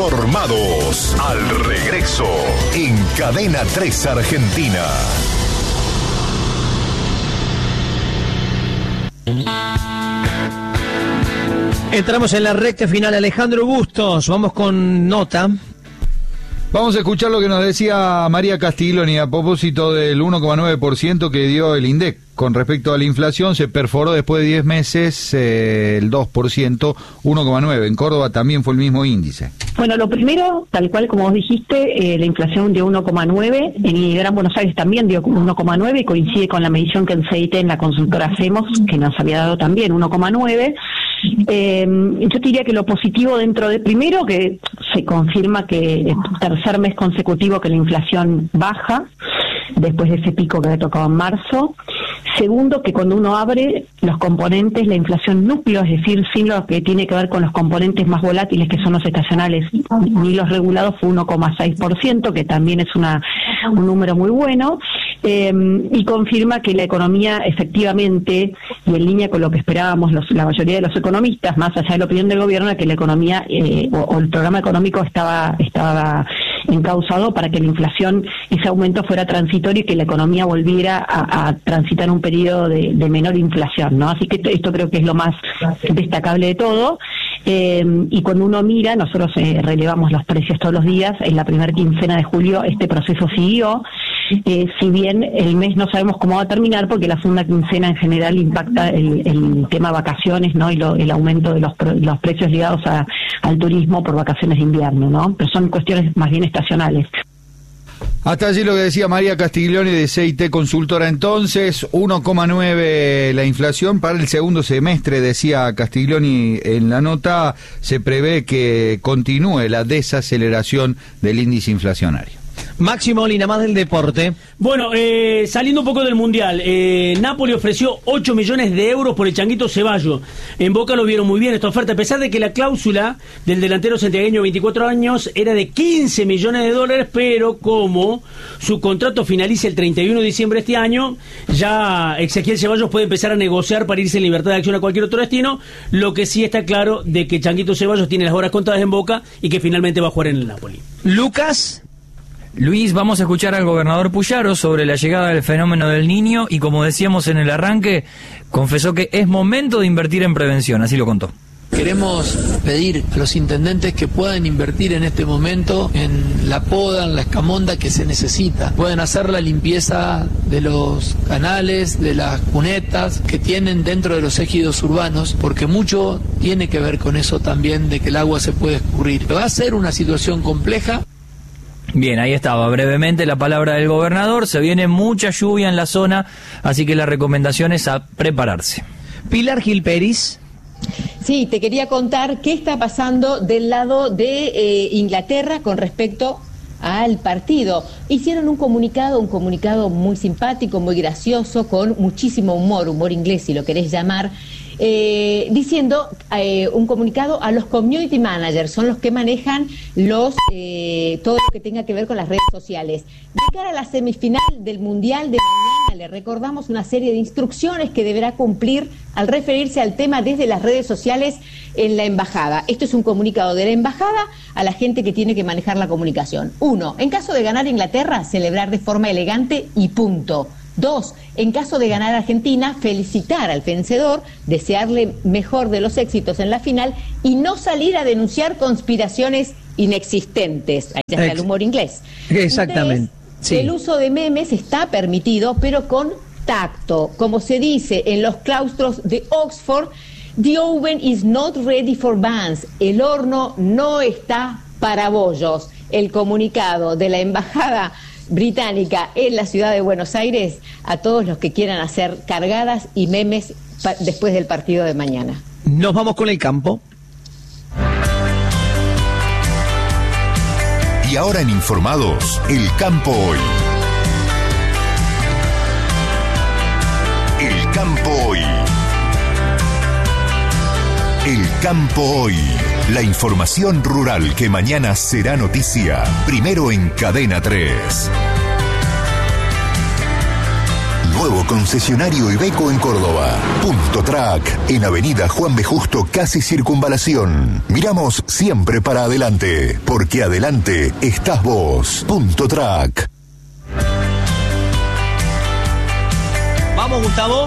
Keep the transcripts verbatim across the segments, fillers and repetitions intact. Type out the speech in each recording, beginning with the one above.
Informados. Al regreso, en Cadena tres Argentina. Entramos en la recta final. Alejandro Bustos, vamos con nota. Vamos a escuchar lo que nos decía María Castiglioni a propósito del uno coma nueve por ciento que dio el INDEC con respecto a la inflación. Se perforó después de diez meses eh, el dos por ciento, uno coma nueve por ciento. En Córdoba también fue el mismo índice. Bueno, lo primero, tal cual como vos dijiste, eh, la inflación dio uno coma nueve, en el Gran Buenos Aires también dio uno coma nueve y coincide con la medición que en C I T, en la consultora hacemos, que nos había dado también uno coma nueve. Eh, yo diría que lo positivo dentro de, primero, que se confirma que es tercer mes consecutivo que la inflación baja, después de ese pico que había tocado en marzo. Segundo, que cuando uno abre los componentes, la inflación núcleo, es decir, sin lo que tiene que ver con los componentes más volátiles, que son los estacionales ni los regulados, fue uno coma seis por ciento, que también es una un número muy bueno, eh, y confirma que la economía efectivamente, y en línea con lo que esperábamos los, la mayoría de los economistas, más allá de la opinión del gobierno, era que la economía eh, o, o el programa económico estaba estaba encauzado para que la inflación, ese aumento fuera transitorio y que la economía volviera a, a transitar un periodo de, de menor inflación, ¿no? Así que esto, esto creo que es lo más destacable de todo. Eh, y cuando uno mira, nosotros eh, relevamos los precios todos los días, en la primera quincena de julio este proceso siguió, eh, si bien el mes no sabemos cómo va a terminar, porque la segunda quincena en general impacta el, el tema vacaciones, ¿no? Y lo, el aumento de los, los precios ligados a, al turismo por vacaciones de invierno, ¿no? Pero son cuestiones más bien estacionales. Hasta allí lo que decía María Castiglioni de C I T Consultora. Entonces, uno coma nueve la inflación para el segundo semestre, decía Castiglioni en la nota. Se prevé que continúe la desaceleración del índice inflacionario. Máximo Molina, más del deporte. Bueno, eh, saliendo un poco del Mundial, eh, Napoli ofreció ocho millones de euros por el Changuito Ceballos. En Boca lo vieron muy bien esta oferta, a pesar de que la cláusula del delantero santiagueño de veinticuatro años era de quince millones de dólares, pero como su contrato finaliza el treinta y uno de diciembre de este año, ya Ezequiel Ceballos puede empezar a negociar para irse en libertad de acción a cualquier otro destino. Lo que sí está claro de que Changuito Ceballos tiene las horas contadas en Boca y que finalmente va a jugar en el Napoli. Lucas. Luis, vamos a escuchar al gobernador Puyaro sobre la llegada del fenómeno del Niño y, como decíamos en el arranque, confesó que es momento de invertir en prevención, así lo contó. Queremos pedir a los intendentes que puedan invertir en este momento en la poda, en la escamonda que se necesita. Pueden hacer la limpieza de los canales, de las cunetas que tienen dentro de los ejidos urbanos, porque mucho tiene que ver con eso también, de que el agua se puede escurrir. Va a ser una situación compleja. Bien, ahí estaba brevemente la palabra del gobernador. Se viene mucha lluvia en la zona, así que la recomendación es a prepararse. Pilar Gil Peris. Sí, te quería contar qué está pasando del lado de eh, Inglaterra con respecto al partido. Hicieron un comunicado, un comunicado muy simpático, muy gracioso, con muchísimo humor, humor inglés si lo querés llamar, eh, diciendo eh, un comunicado a los community managers, son los que manejan los eh, todo lo que tenga que ver con las redes sociales. De cara a la semifinal del Mundial de mañana, le recordamos una serie de instrucciones que deberá cumplir al referirse al tema desde las redes sociales en la embajada. Esto es un comunicado de la embajada a la gente que tiene que manejar la comunicación. Uno, en caso de ganar Inglaterra, celebrar de forma elegante y punto. Dos, en caso de ganar Argentina, felicitar al vencedor, desearle mejor de los éxitos en la final y no salir a denunciar conspiraciones inexistentes. Ahí está el humor inglés. Exactamente. Tres, sí. El uso de memes está permitido, pero con tacto. Como se dice en los claustros de Oxford, the oven is not ready for buns. El horno no está para bollos. El comunicado de la embajada británica en la ciudad de Buenos Aires a todos los que quieran hacer cargadas y memes pa- después del partido de mañana. Nos vamos con el campo. Y ahora en Informados, el campo hoy. El campo hoy. El campo hoy. La información rural que mañana será noticia. Primero en Cadena tres. Nuevo concesionario Iveco en Córdoba. Punto Track, en Avenida Juan B. Justo, casi Circunvalación. Miramos siempre para adelante, porque adelante estás vos. Punto Track. Vamos, Gustavo.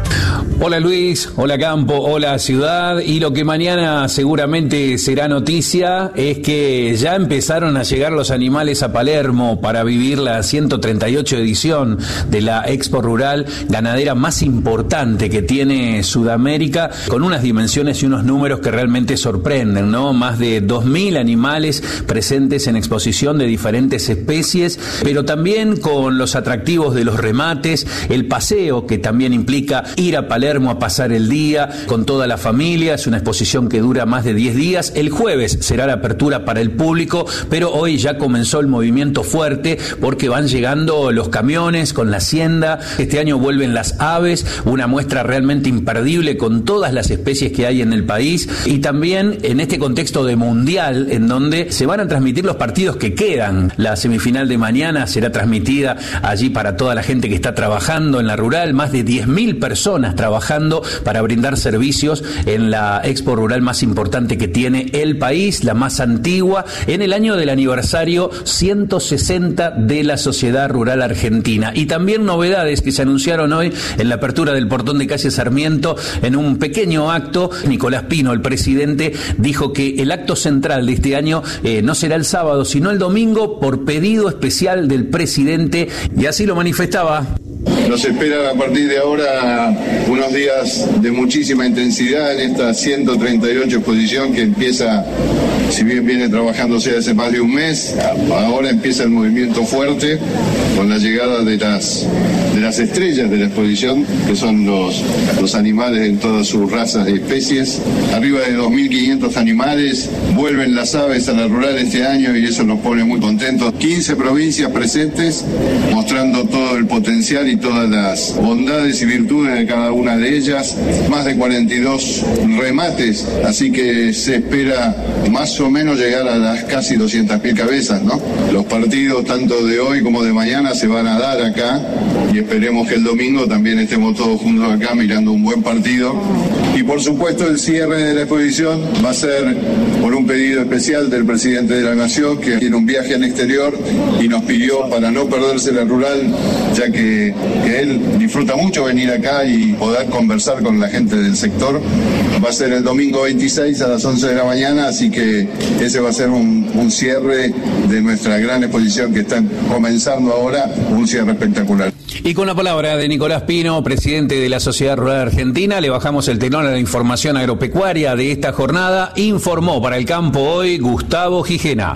Hola Luis, hola Campo, hola Ciudad, y lo que mañana seguramente será noticia es que ya empezaron a llegar los animales a Palermo para vivir la ciento treinta y ocho edición de la Expo Rural ganadera más importante que tiene Sudamérica, con unas dimensiones y unos números que realmente sorprenden, ¿no? Más de dos mil animales presentes en exposición de diferentes especies, pero también con los atractivos de los remates, el paseo que también implica ir a Palermo a pasar el día con toda la familia. Es una exposición que dura más de diez días. El jueves será la apertura para el público, pero hoy ya comenzó el movimiento fuerte porque van llegando los camiones con la hacienda. Este año vuelven las aves, una muestra realmente imperdible con todas las especies que hay en el país, y también en este contexto de mundial en donde se van a transmitir los partidos que quedan. La semifinal de mañana será transmitida allí para toda la gente que está trabajando en la rural, más de diez mil personas trabajando para brindar servicios en la Expo Rural más importante que tiene el país, la más antigua, en el año del aniversario ciento sesenta de la Sociedad Rural Argentina. Y también novedades que se anunciaron hoy en la apertura del portón de calle Sarmiento en un pequeño acto. Nicolás Pino, el presidente, dijo que el acto central de este año eh, no será el sábado, sino el domingo, por pedido especial del presidente, y así lo manifestaba. Nos esperan a partir de ahora unos días de muchísima intensidad en esta ciento treinta y ocho exposición que empieza, si bien viene trabajándose hace más de un mes, ahora empieza el movimiento fuerte con la llegada de las de las estrellas de la exposición, que son los, los animales en todas sus razas y especies. Arriba de dos mil quinientos animales, vuelven las aves a la rural este año y eso nos pone muy contentos. quince provincias presentes, mostrando todo el potencial y todas las bondades y virtudes de cada una de ellas, más de cuarenta y dos remates, así que se espera más o menos llegar a las casi doscientas mil cabezas, ¿no? Los partidos tanto de hoy como de mañana se van a dar acá y esperemos que el domingo también estemos todos juntos acá mirando un buen partido. Y por supuesto el cierre de la exposición va a ser por un pedido especial del presidente de la Nación, que tiene un viaje al exterior y nos pidió para no perderse la rural, ya que, que él disfruta mucho venir acá y poder conversar con la gente del sector. Va a ser el domingo veintiséis a las once de la mañana, así que ese va a ser un, un cierre de nuestra gran exposición que está comenzando ahora, un cierre espectacular. Y con la palabra de Nicolás Pino, presidente de la Sociedad Rural Argentina, le bajamos el tenor a la información agropecuaria de esta jornada. Informó para el Campo Hoy Gustavo Gijena.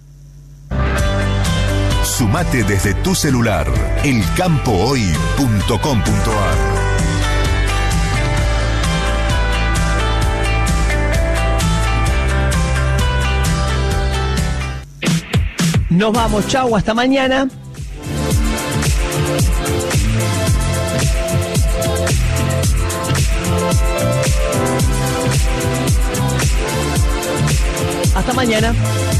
Sumate desde tu celular, el campo hoy punto com punto a r. Nos vamos, chau, hasta mañana. Hasta mañana.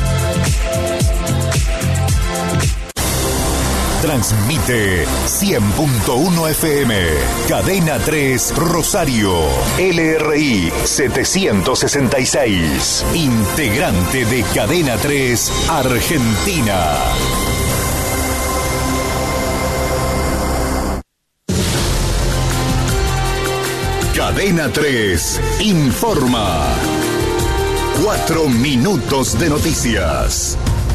Transmite cien punto uno F M, Cadena tres Rosario, L R I setecientos sesenta y seis, integrante de Cadena tres Argentina. Cadena tres informa. Cuatro minutos de noticias.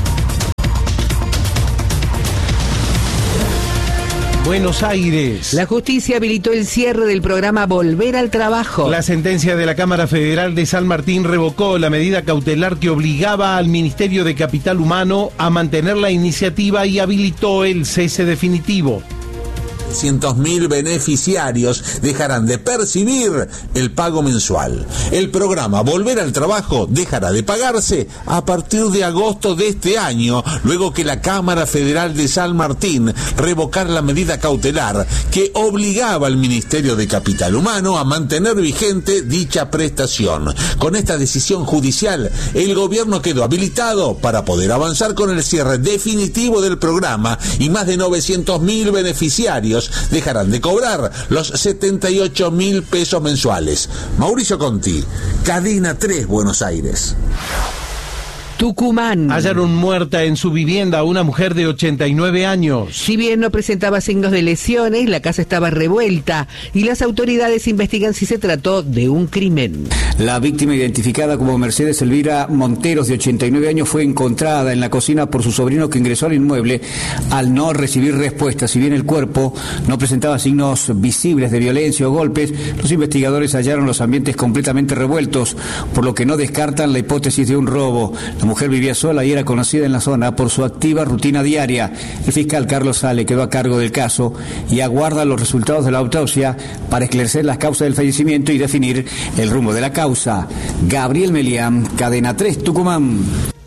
Buenos Aires. La justicia habilitó el cierre del programa Volver al Trabajo. La sentencia de la Cámara Federal de San Martín revocó la medida cautelar que obligaba al Ministerio de Capital Humano a mantener la iniciativa y habilitó el cese definitivo. cientos mil beneficiarios dejarán de percibir el pago mensual. El programa Volver al Trabajo dejará de pagarse a partir de agosto de este año, luego que la Cámara Federal de San Martín revocara la medida cautelar que obligaba al Ministerio de Capital Humano a mantener vigente dicha prestación. Con esta decisión judicial, el gobierno quedó habilitado para poder avanzar con el cierre definitivo del programa y más de novecientos mil beneficiarios beneficiarios dejarán de cobrar los setenta y ocho mil pesos mensuales. Mauricio Conti, Cadena tres, Buenos Aires. Tucumán. Hallaron muerta en su vivienda a una mujer de ochenta y nueve años. Si bien no presentaba signos de lesiones, la casa estaba revuelta y las autoridades investigan si se trató de un crimen. La víctima, identificada como Mercedes Elvira Monteros, de ochenta y nueve años, fue encontrada en la cocina por su sobrino, que ingresó al inmueble al no recibir respuesta. Si bien el cuerpo no presentaba signos visibles de violencia o golpes, los investigadores hallaron los ambientes completamente revueltos, por lo que no descartan la hipótesis de un robo. La mujer vivía sola y era conocida en la zona por su activa rutina diaria. El fiscal Carlos Sale quedó a cargo del caso y aguarda los resultados de la autopsia para esclarecer las causas del fallecimiento y definir el rumbo de la causa. Gabriel Melián, Cadena tres, Tucumán.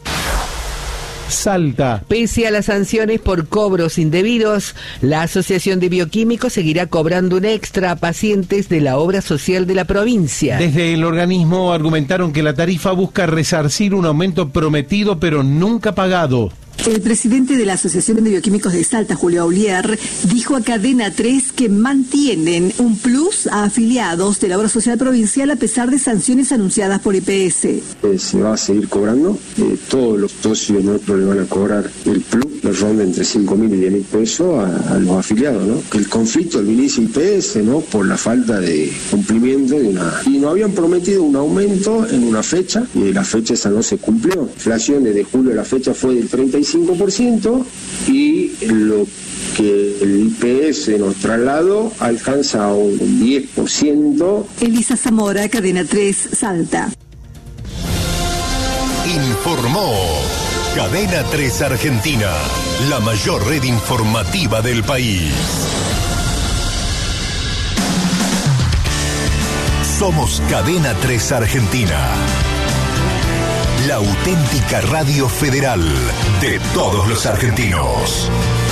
Salta. Pese a las sanciones por cobros indebidos, la Asociación de Bioquímicos seguirá cobrando un extra a pacientes de la obra social de la provincia. Desde el organismo argumentaron que la tarifa busca resarcir un aumento prometido pero nunca pagado. El presidente de la Asociación de Bioquímicos de Salta, Julio Aulier, dijo a Cadena tres que mantienen un plus a afiliados de la obra social provincial a pesar de sanciones anunciadas por I P S. Eh, se va a seguir cobrando, eh, todos los socios nuestros le van a cobrar el plus, le ronda entre cinco mil y diez mil pesos a, a los afiliados, ¿no? Que el conflicto del inicio I P S, ¿no? Por la falta de cumplimiento de una... Y nos habían prometido un aumento en una fecha, y la fecha esa no se cumplió. La inflación desde julio la fecha fue del treinta y cinco por ciento y lo que el I P S nos trasladó alcanza un diez por ciento. Elisa Zamora, Cadena tres, Salta. Informó Cadena tres Argentina, la mayor red informativa del país. Somos Cadena tres Argentina, la auténtica radio federal de todos los argentinos.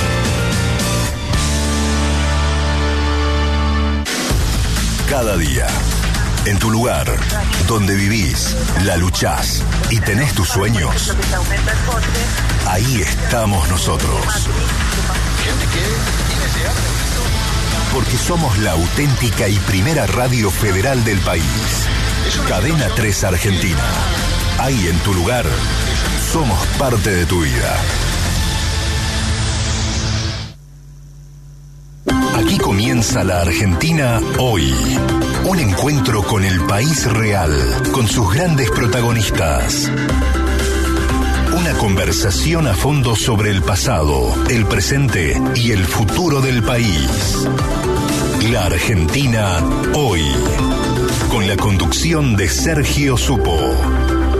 Cada día, en tu lugar, donde vivís, la luchás y tenés tus sueños, ahí estamos nosotros. Porque somos la auténtica y primera radio federal del país. Cadena tres Argentina. Ahí en tu lugar, somos parte de tu vida. Aquí comienza la Argentina hoy. Un encuentro con el país real, con sus grandes protagonistas. Una conversación a fondo sobre el pasado, el presente y el futuro del país. La Argentina hoy. Con la conducción de Sergio Supo.